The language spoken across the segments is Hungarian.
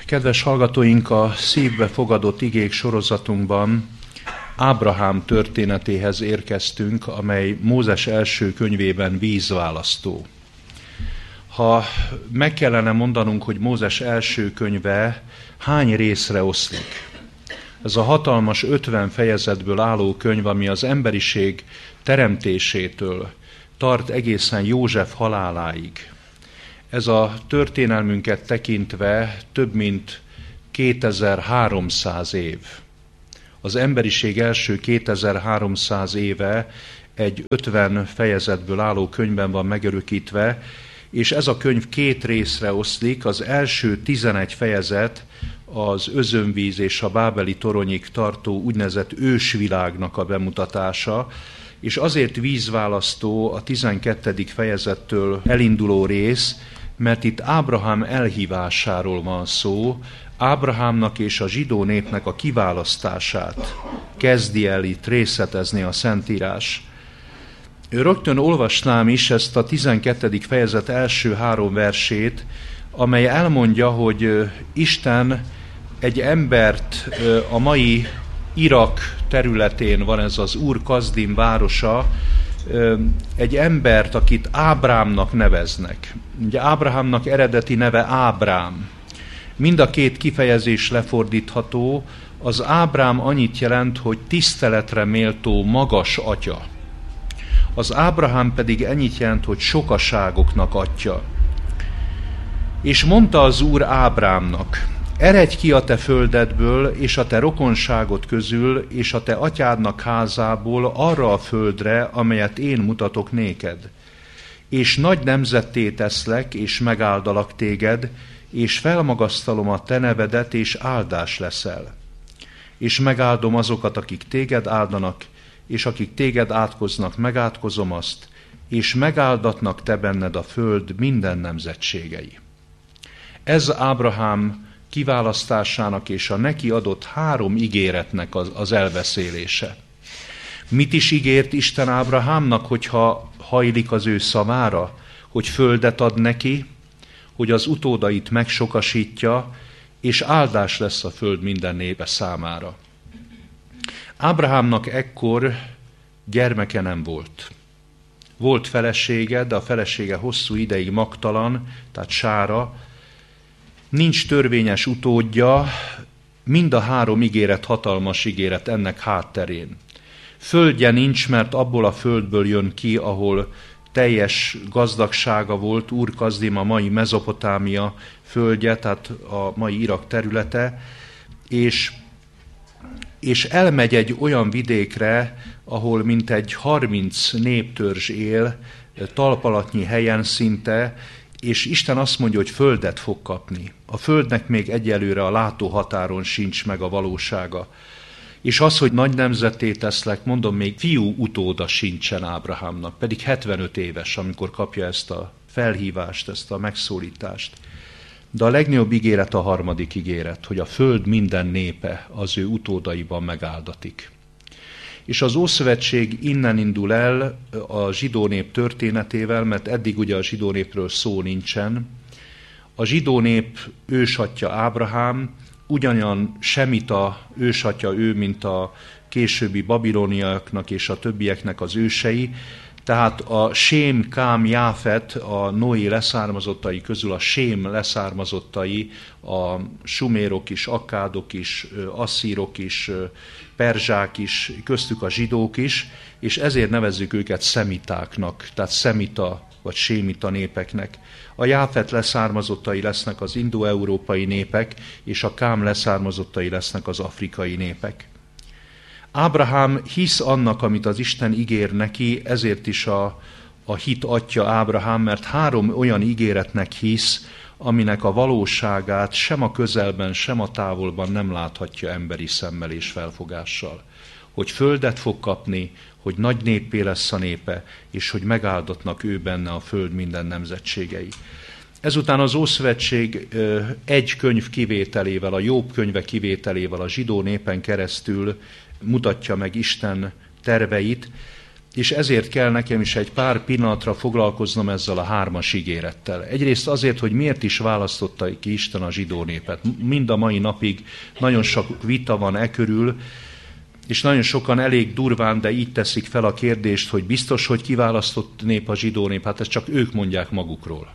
Kedves hallgatóink, a szívbe fogadott igék sorozatunkban Ábrahám történetéhez érkeztünk, amely Mózes első könyvében vízválasztó. Ha meg kellene mondanunk, hogy Mózes első könyve hány részre oszlik? Ez a hatalmas 50 fejezetből álló könyv, ami az emberiség teremtésétől tart egészen József haláláig. Ez a történelmünket tekintve több mint 2300 év. Az emberiség első 2300 éve egy 50 fejezetből álló könyvben van megörökítve, és ez a könyv két részre oszlik. Az első 11 fejezet az özönvíz és a bábeli toronyig tartó úgynevezett ősvilágnak a bemutatása, és azért vízválasztó a 12. fejezettől elinduló rész, mert itt Ábrahám elhívásáról van szó, Ábrahámnak és a zsidó népnek a kiválasztását kezdi el itt részletezni a Szentírás. Rögtön olvasnám is ezt a 12. fejezet első 3 versét, amely elmondja, hogy Isten egy embert, a mai Irak területén van ez az Úr Kazdim városa, egy embert, akit Ábrámnak neveznek. Ugye Ábrahámnak eredeti neve Ábrám. Mind a két kifejezés lefordítható. Az Ábrám annyit jelent, hogy tiszteletre méltó magas atya. Az Ábrahám pedig ennyit jelent, hogy sokaságoknak atya. És mondta az Úr Ábrámnak: eredj ki a te földedből és a te rokonságod közül és a te atyádnak házából arra a földre, amelyet én mutatok néked. És nagy nemzetté teszlek, és megáldalak téged, és felmagasztalom a te nevedet, és áldás leszel. És megáldom azokat, akik téged áldanak, és akik téged átkoznak, megátkozom azt, és megáldatnak te benned a föld minden nemzetségei. Ez Ábrahám kiválasztásának és a neki adott 3 ígéretnek az elbeszélése. Mit is ígért Isten Ábrahámnak, hogyha hajlik az ő szavára, hogy földet ad neki, hogy az utódait megsokasítja, és áldás lesz a föld minden népe számára. Ábrahámnak ekkor gyermeke nem volt. Volt felesége, de a felesége hosszú ideig magtalan, tehát Sára. Nincs törvényes utódja, mind a 3 ígéret hatalmas ígéret ennek hátterén. Földje nincs, mert abból a földből jön ki, ahol teljes gazdagsága volt, Úr Kazdim a mai Mezopotámia földje, tehát a mai Irak területe, és elmegy egy olyan vidékre, ahol mintegy 30 néptörzs él, talpalatnyi helyen szinte, és Isten azt mondja, hogy földet fog kapni. A földnek még egyelőre a látóhatáron sincs meg a valósága. És az, hogy nagy nemzetté teszlek, mondom, még fiú utóda sincsen Ábrahámnak, pedig 75 éves, amikor kapja ezt a felhívást, ezt a megszólítást. De a legnagyobb ígéret a 3. ígéret, hogy a föld minden népe az ő utódaiban megáldatik. És az Ószövetség innen indul el a zsidó nép történetével, mert eddig ugye a zsidó népről szó nincsen. A zsidó nép ősatja Ábrahám, ugyanolyan semita ősatya ő, mint a későbbi babiloniaknak és a többieknek az ősei, tehát a Sém, Kám, Jáfet, a Noé leszármazottai közül a Sém leszármazottai, a sumérok is, akkádok is, asszírok is, perzsák is, köztük a zsidók is, és ezért nevezzük őket szemitáknak, tehát szemita vagy sémita népeknek. A Jáfet leszármazottai lesznek az indo-európai népek, és a Kám leszármazottai lesznek az afrikai népek. Ábrahám hisz annak, amit az Isten ígér neki, ezért is a hit atya Ábrahám, mert 3 olyan ígéretnek hisz, aminek a valóságát sem a közelben, sem a távolban nem láthatja emberi szemmel és felfogással. Hogy földet fog kapni, hogy nagy néppé lesz a népe, és hogy megáldatnak ő benne a föld minden nemzetségei. Ezután az Ószövetség egy könyv kivételével, a Jobb könyve kivételével a zsidó népen keresztül mutatja meg Isten terveit, és ezért kell nekem is egy pár pillanatra foglalkoznom ezzel a 3 ígérettel. Egyrészt azért, hogy miért is választotta ki Isten a zsidó népet. Mind a mai napig nagyon sok vita van e körül, és nagyon sokan elég durván, de így teszik fel a kérdést, hogy biztos, hogy kiválasztott nép a zsidó nép, hát ezt csak ők mondják magukról.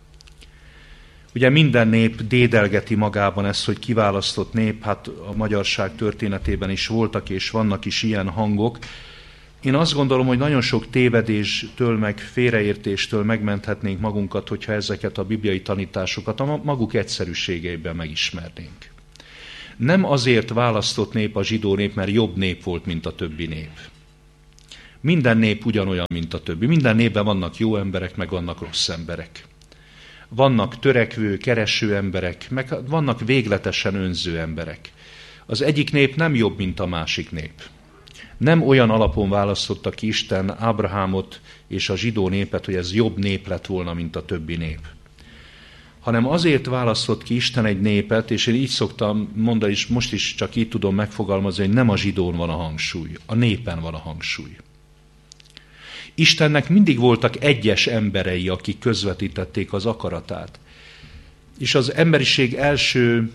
Ugye minden nép dédelgeti magában ezt, hogy kiválasztott nép, hát a magyarság történetében is voltak és vannak is ilyen hangok. Én azt gondolom, hogy nagyon sok tévedéstől, meg félreértéstől megmenthetnénk magunkat, hogyha ezeket a bibliai tanításokat a maguk egyszerűségeiben megismernénk. Nem azért választott nép a zsidó nép, mert jobb nép volt, mint a többi nép. Minden nép ugyanolyan, mint a többi. Minden népben vannak jó emberek, meg vannak rossz emberek. Vannak törekvő, kereső emberek, meg vannak végletesen önző emberek. Az egyik nép nem jobb, mint a másik nép. Nem olyan alapon választotta ki Isten Ábrahámot és a zsidó népet, hogy ez jobb nép lett volna, mint a többi nép. Hanem azért választott ki Isten egy népet, és én így szoktam mondani, és most is csak így tudom megfogalmazni, hogy nem a zsidón van a hangsúly, a népen van a hangsúly. Istennek mindig voltak egyes emberei, akik közvetítették az akaratát. És az emberiség első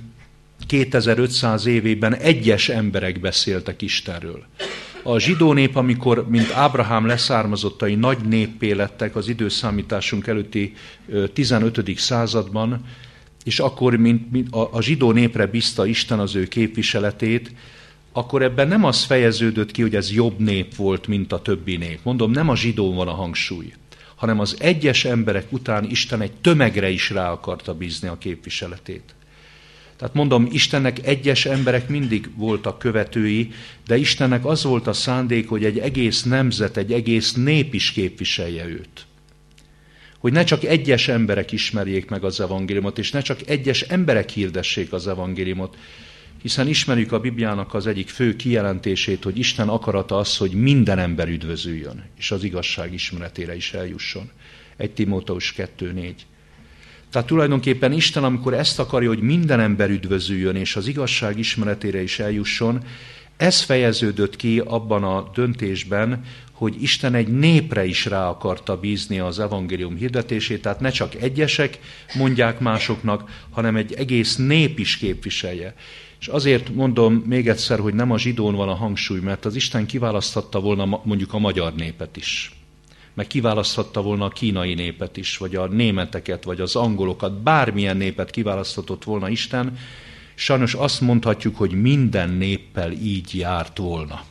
2500 évében egyes emberek beszéltek Istenről. A zsidó nép, amikor, mint Ábrahám leszármazottai nagy néppé lettek az időszámításunk előtti 15. században, és akkor a zsidó népre bízta Isten az ő képviseletét, akkor ebben nem az fejeződött ki, hogy ez jobb nép volt, mint a többi nép. Mondom, nem a zsidón van a hangsúly, hanem az egyes emberek után Isten egy tömegre is rá akarta bízni a képviseletét. Tehát mondom, Istennek egyes emberek mindig voltak követői, de Istennek az volt a szándék, hogy egy egész nemzet, egy egész nép is képviselje őt. Hogy ne csak egyes emberek ismerjék meg az evangéliumot, és ne csak egyes emberek hirdessék az evangéliumot, hiszen ismerjük a Bibliának az egyik fő kijelentését, hogy Isten akarata az, hogy minden ember üdvözüljön, és az igazság ismeretére is eljusson. 1 Timóteus 2:4. Tehát tulajdonképpen Isten, amikor ezt akarja, hogy minden ember üdvözüljön, és az igazság ismeretére is eljusson, ez fejeződött ki abban a döntésben, hogy Isten egy népre is rá akarta bízni az evangélium hirdetését, tehát ne csak egyesek mondják másoknak, hanem egy egész nép is képviselje. És azért mondom még egyszer, hogy nem a zsidón van a hangsúly, mert az Isten kiválaszthatta volna mondjuk a magyar népet is. Meg kiválaszthatta volna a kínai népet is, vagy a németeket, vagy az angolokat, bármilyen népet kiválaszthatott volna Isten. Sajnos azt mondhatjuk, hogy minden néppel így járt volna.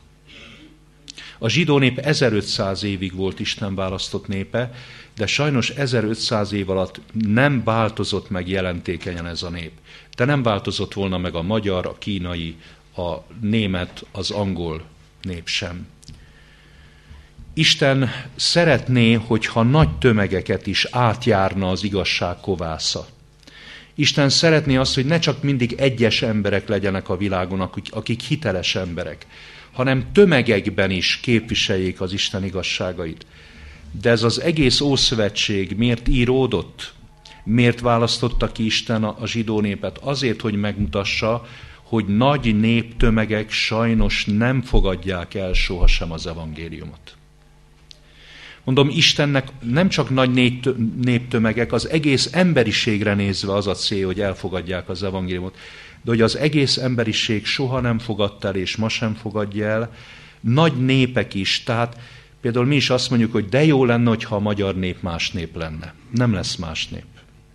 A zsidó nép 1500 évig volt Isten választott népe, de sajnos 1500 év alatt nem változott meg jelentékenyen ez a nép. De nem változott volna meg a magyar, a kínai, a német, az angol nép sem. Isten szeretné, hogyha nagy tömegeket is átjárna az igazság kovásza. Isten szeretné azt, hogy ne csak mindig egyes emberek legyenek a világon, akik hiteles emberek, hanem tömegekben is képviseljék az Isten igazságait. De ez az egész Ószövetség miért íródott? Miért választotta ki Isten a zsidó népet? Azért, hogy megmutassa, hogy nagy néptömegek sajnos nem fogadják el sohasem az evangéliumot. Mondom, Istennek nem csak nagy néptömegek, az egész emberiségre nézve az a cél, hogy elfogadják az evangéliumot, de hogy az egész emberiség soha nem fogadta el, és ma sem fogadja el, nagy népek is, tehát például mi is azt mondjuk, hogy de jó lenne, hogyha a magyar nép más nép lenne. Nem lesz más nép.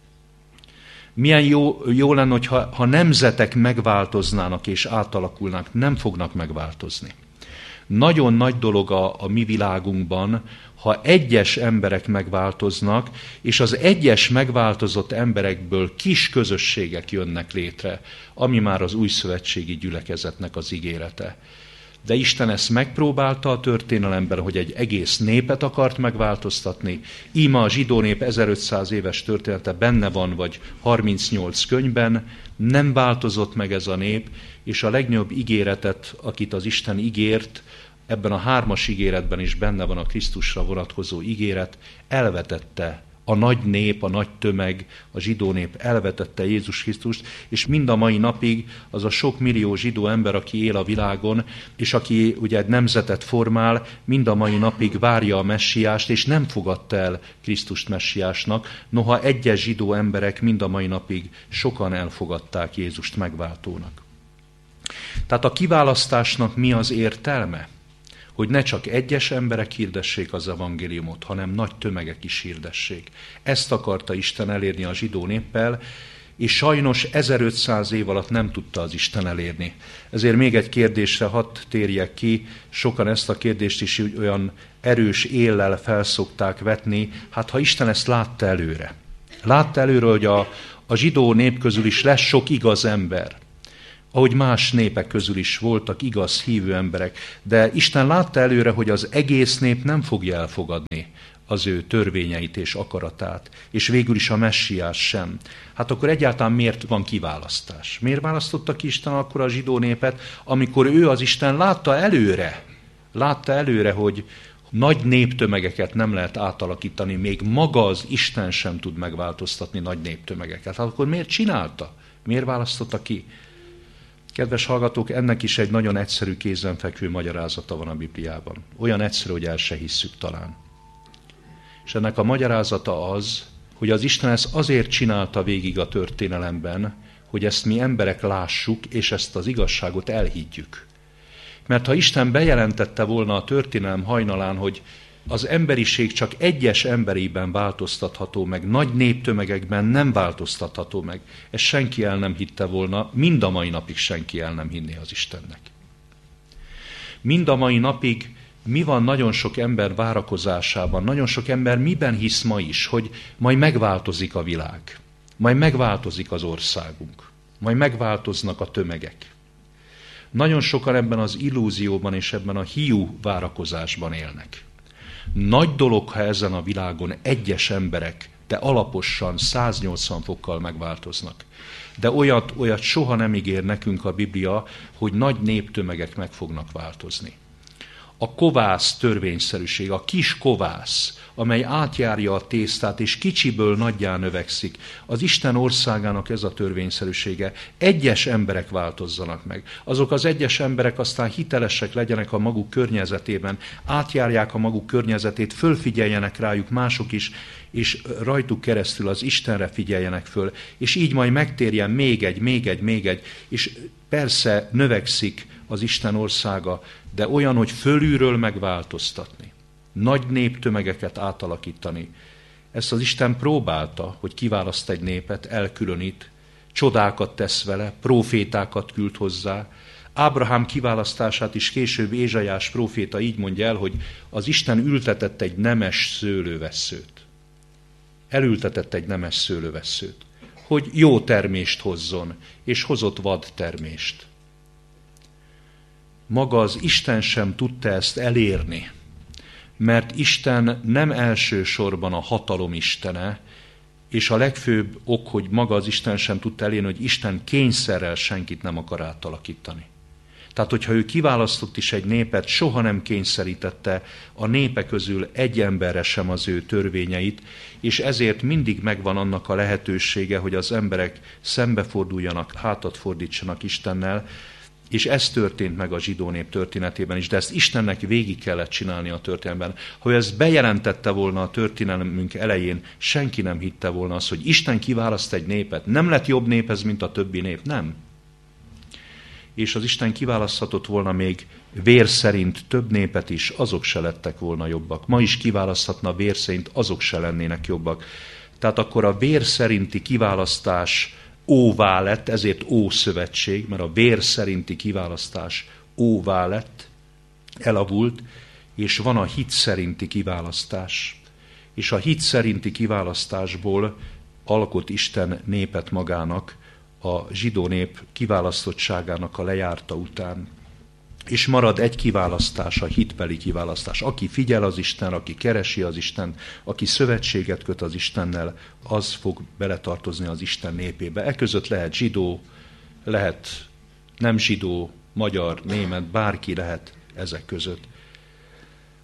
Milyen jó lenne, hogyha nemzetek megváltoznának és átalakulnak, nem fognak megváltozni. Nagyon nagy dolog a mi világunkban, ha egyes emberek megváltoznak, és az egyes megváltozott emberekből kis közösségek jönnek létre, ami már az újszövetségi gyülekezetnek az ígérete. De Isten ezt megpróbálta a történelemben, hogy egy egész népet akart megváltoztatni. Íme a zsidó nép 1500 éves története benne van, vagy 38 könyvben, nem változott meg ez a nép, és a legnagyobb ígéretet, akit az Isten ígért, ebben a 3. ígéretben is benne van a Krisztusra vonatkozó ígéret, elvetette a nagy nép, a nagy tömeg, a zsidó nép elvetette Jézus Krisztust, és mind a mai napig az a sok millió zsidó ember, aki él a világon, és aki ugye egy nemzetet formál, mind a mai napig várja a messiást, és nem fogadta el Krisztust messiásnak, noha egyes zsidó emberek mind a mai napig sokan elfogadták Jézust megváltónak. Tehát a kiválasztásnak mi az értelme? Hogy ne csak egyes emberek hirdessék az evangéliumot, hanem nagy tömegek is hirdessék. Ezt akarta Isten elérni a zsidó néppel, és sajnos 1500 év alatt nem tudta az Isten elérni. Ezért még egy kérdésre hadd térjek ki, sokan ezt a kérdést is olyan erős éllel felszokták vetni, hát ha Isten ezt látta előre. Látta előre, hogy a zsidó nép közül is lesz sok igaz ember, ahogy más népek közül is voltak igaz hívő emberek, de Isten látta előre, hogy az egész nép nem fogja elfogadni az ő törvényeit és akaratát, és végül is a messiás sem. Hát akkor egyáltalán miért van kiválasztás? Miért választotta ki Isten akkor a zsidó népet, amikor ő az Isten látta előre, hogy nagy néptömegeket nem lehet átalakítani, még maga az Isten sem tud megváltoztatni nagy néptömegeket. Hát akkor miért csinálta? Miért választotta ki? Kedves hallgatók, ennek is egy nagyon egyszerű, kézenfekvő magyarázata van a Bibliában. Olyan egyszerű, hogy el se hisszük talán. És ennek a magyarázata az, hogy az Isten ezt azért csinálta végig a történelemben, hogy ezt mi emberek lássuk, és ezt az igazságot elhiggyük. Mert ha Isten bejelentette volna a történelem hajnalán, hogy az emberiség csak egyes emberében változtatható meg, nagy néptömegekben nem változtatható meg, ezt senki el nem hitte volna, mind a mai napig senki el nem hinné az Istennek. Mind a mai napig mi van nagyon sok ember várakozásában, nagyon sok ember miben hisz ma is, hogy majd megváltozik a világ, majd megváltozik az országunk, majd megváltoznak a tömegek. Nagyon sokan ebben az illúzióban és ebben a hiú várakozásban élnek. Nagy dolog, ha ezen a világon egyes emberek, de alaposan 180 fokkal megváltoznak. De olyat soha nem ígér nekünk a Biblia, hogy nagy néptömegek meg fognak változni. A kovász törvényszerűség, a kis kovász, amely átjárja a tésztát, és kicsiből nagyjá növekszik. Az Isten országának ez a törvényszerűsége. Egyes emberek változzanak meg. Azok az egyes emberek aztán hitelesek legyenek a maguk környezetében, átjárják a maguk környezetét, fölfigyeljenek rájuk mások is, és rajtuk keresztül az Istenre figyeljenek föl, és így majd megtérjen még egy, és persze növekszik az Isten országa, de olyan, hogy fölülről megváltoztatni, nagy néptömegeket átalakítani. Ezt az Isten próbálta, hogy kiválaszt egy népet, elkülönít, csodákat tesz vele, prófétákat küld hozzá. Ábrahám kiválasztását is később Ézsaiás próféta így mondja el, hogy az Isten ültetett egy nemes szőlővesszőt. Elültetett egy nemes szőlővesszőt, hogy jó termést hozzon, és hozott vad termést. Maga az Isten sem tudta ezt elérni, mert Isten nem elsősorban a hatalom istene, és a legfőbb ok, hogy maga az Isten sem tudta elérni, hogy Isten kényszerrel senkit nem akar átalakítani. Tehát, hogyha ő kiválasztott is egy népet, soha nem kényszerítette a népe közül egy emberre sem az ő törvényeit, és ezért mindig megvan annak a lehetősége, hogy az emberek szembeforduljanak, hátat fordítsanak Istennel, és ez történt meg a zsidó nép történetében is, de ezt Istennek végig kellett csinálni a történelemben. Ha ő ezt bejelentette volna a történelmünk elején, senki nem hitte volna azt, hogy Isten kiválaszt egy népet. Nem lett jobb nép ez, mint a többi nép, nem. És az Isten kiválaszthatott volna még vér szerint több népet is, azok se lettek volna jobbak. Ma is kiválaszthatna vér szerint, azok se lennének jobbak. Tehát akkor a vér szerinti kiválasztás óvá lett, ezért ószövetség, mert a vér szerinti kiválasztás óvá lett, elavult, és van a hit szerinti kiválasztás. És a hit szerinti kiválasztásból alkot Isten népet magának, a zsidó nép kiválasztottságának a lejárta után. És marad egy kiválasztás, a hitbeli kiválasztás. Aki figyel az Istenre, aki keresi az Istent, aki szövetséget köt az Istennel, az fog beletartozni az Isten népébe. Eközött lehet zsidó, lehet nem zsidó, magyar, német, bárki lehet ezek között.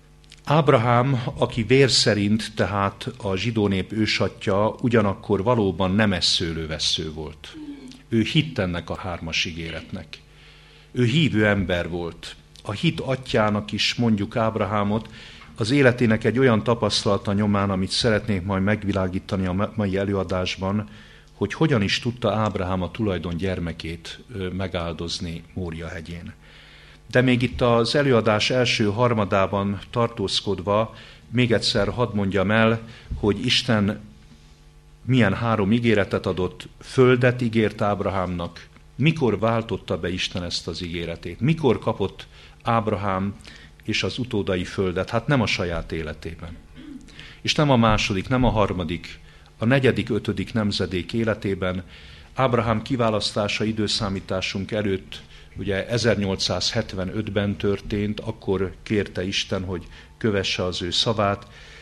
Ábrahám, aki vér szerint, tehát a zsidó nép ősatja, ugyanakkor valóban nemesszőlővessző volt. Ő hitt ennek a 3 ígéretnek. Ő hívő ember volt. A hit atyának is mondjuk Ábrahámot, az életének egy olyan tapasztalata nyomán, amit szeretnék majd megvilágítani a mai előadásban, hogy hogyan is tudta Ábrahám a tulajdon gyermekét megáldozni Mória hegyén. De még itt az előadás első harmadában tartózkodva, még egyszer hadd mondjam el, hogy Isten milyen 3 ígéretet adott, földet ígért Ábrahámnak. Mikor váltotta be Isten ezt az ígéretét? Mikor kapott Ábrahám és az utódai földet? Hát nem a saját életében. És nem a második, nem a harmadik, a 4., 5. nemzedék életében. Ábrahám kiválasztása időszámításunk előtt ugye 1875-ben történt, akkor kérte Isten, hogy kövesse az ő szavát,